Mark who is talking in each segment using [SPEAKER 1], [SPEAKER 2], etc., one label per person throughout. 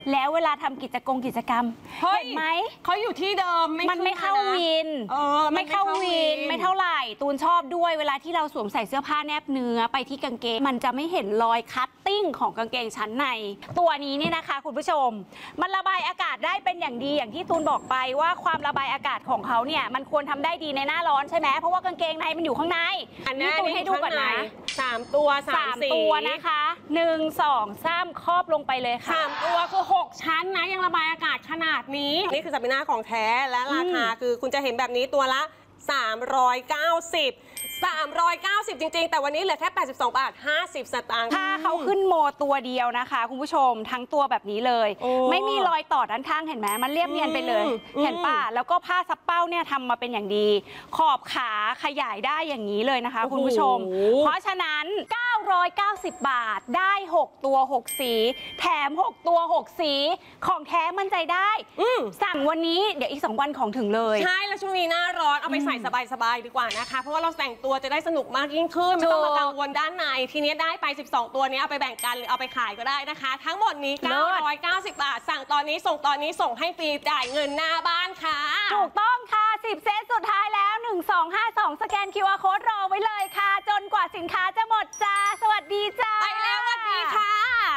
[SPEAKER 1] แล้วเวลาทำกิจกรรมเห็นไหม
[SPEAKER 2] เขาอยู่ที่เดิม
[SPEAKER 1] มันไม่เข้าวินไม่เข้าวินไม่เท่าไหร่ตูนชอบด้วยเวลาที่เราสวมใส่เสื้อผ้าแนบเนื้อไปที่กางเกงมันจะไม่เห็นรอยคัตติ้งของกางเกงชั้นในตัวนี้เนี่ยนะคะคุณผู้ชมมันระบายอากาศได้เป็นอย่างดีอย่างที่ตูนบอกไปว่าความระบายอากาศของเขาเนี่ยมันควรทำได้ดีในหน้าร้อนใช่ไหมเพราะว่ากางเกงในมันอยู่ข้างใน
[SPEAKER 2] อันนี้
[SPEAKER 1] ตูนให้ดูก่อนนะ
[SPEAKER 2] 3 ตัว3
[SPEAKER 1] ตัวนะคะ1 2 3ครอบลงไปเลยค่ะ
[SPEAKER 2] 3 ตัวคือ6 ชั้นนะยังระบายอากาศขนาดนี้นี่คือซาบีน่าของแท้และราคาคือคุณจะเห็นแบบนี้ตัวละ390 จริงๆแต่วันนี้เหลือแค่82 บาท 50 สตางค์
[SPEAKER 1] ถ้าเขาขึ้นโมตัวเดียวนะคะคุณผู้ชมทั้งตัวแบบนี้เลยไม่มีรอยต่อด้านข้างเห็นไหมมันเรียบเนียนไปเลยเห็นป่ะแล้วก็ผ้าซับเป้าเนี่ยทำมาเป็นอย่างดีขอบขาขยายได้อย่างนี้เลยนะคะคุณผู้ชมเพราะฉะนั้น990 บาทได้6 ตัว 6 สีแถม6 ตัว 6 สีของแท้มั่นใจได้สั่งวันนี้เดี๋ยวอีก2 วันของถึงเลย
[SPEAKER 2] ใช่แล้วช่วงนี้หน้าร้อนเอาไปใส่สบายๆดีกว่านะคะเพราะว่าเราแต่งตัวจะได้สนุกมากยิ่งขึ้นไม่ต้องมากังวลด้านในทีนี้ได้ไป12 ตัวนี้เอาไปแบ่งกันหรือเอาไปขายก็ได้นะคะทั้งหมดนี้990 บาทสั่งตอนนี้ส่งตอนนี้ส่งให้ฟรีจ่ายเงินหน้าบ้านค่ะ
[SPEAKER 1] ถูกต้องค่ะ10 เซตสุดท้ายแล้ว1252สแกน QR Code รอไว้เลยค่ะจนกว่าสินค้าจะหมดจ้าสวัสดีจ้า
[SPEAKER 2] ไปแล้วสวัสดีค่ะ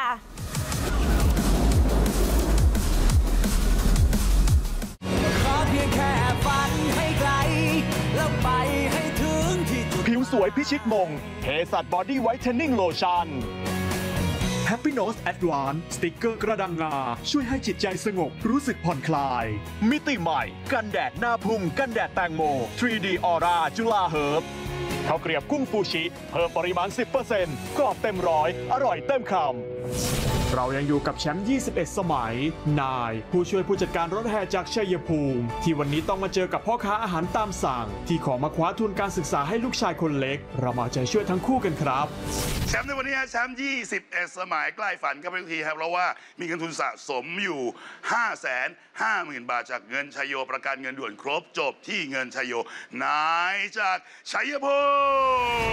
[SPEAKER 3] ขอเพียงแค่ฝันให้ไกลแล้วไปให้ถึงที่จุด
[SPEAKER 4] ผิวสวยพิชิตมงเฮสัตบอดี้ไวท์เทนนิ่งโลชั่น Happy Nose Advance สติกเกอร์กระดังงาช่วยให้จิตใจสงบรู้สึกผ่อนคลายมิติใหม่กันแดดหน้าพุ่งกันแดดแตงโม 3D Aura จุฬาเฮิร์บข้าวเกรียบกุ้งฟูชิเพิ่มปริมาณ 10% กรอบเต็มร้อยอร่อยเต็มคำเรายังอยู่กับแชมป์ 21 สมัยนายผู้ช่วยผู้จัดการรถแห่จากชัยภูมิที่วันนี้ต้องมาเจอกับพ่อค้าอาหารตามสั่งที่ขอมาคว้าทุนการศึกษาให้ลูกชายคนเล็กเรามาใจช่วยทั้งคู่กันครับ
[SPEAKER 5] แชมป์ในวันนี้แชมป์21 สมัยใกล้ฝันกันไปทุกทีครับเพราะว่ามีเงินทุนสะสมอยู่ 550,000 บาทจากเงินชัยโยประกันเงินด่วนครบจบที่เงินชัยโยนายจากชัยภูมิ